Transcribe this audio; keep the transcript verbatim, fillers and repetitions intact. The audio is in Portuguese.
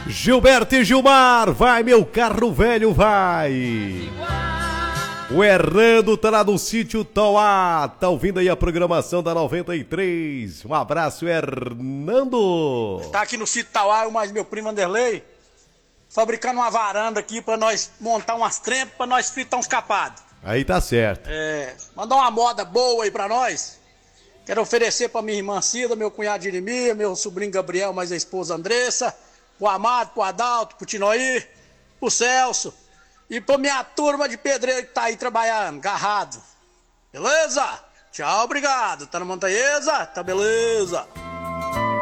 Gilberto e Gilmar, vai meu carro velho, vai. O Hernando tá lá no sítio Tauá, tá ouvindo aí a programação da noventa e três. Um abraço, Hernando. Tá aqui no sítio Tauá, eu mais meu primo Anderlei, fabricando uma varanda aqui pra nós montar umas trempas, pra nós fritar uns capados. Aí tá certo. É, mandar uma moda boa aí pra nós. Quero oferecer pra minha irmã Cida, meu cunhado Jeremias, meu sobrinho Gabriel, mais a esposa Andressa, pro Amado, pro Adalto, pro Tinoí, pro Celso e pra minha turma de pedreiro que tá aí trabalhando, garrado. Beleza? Tchau, obrigado. Tá na montanhesa? Tá beleza.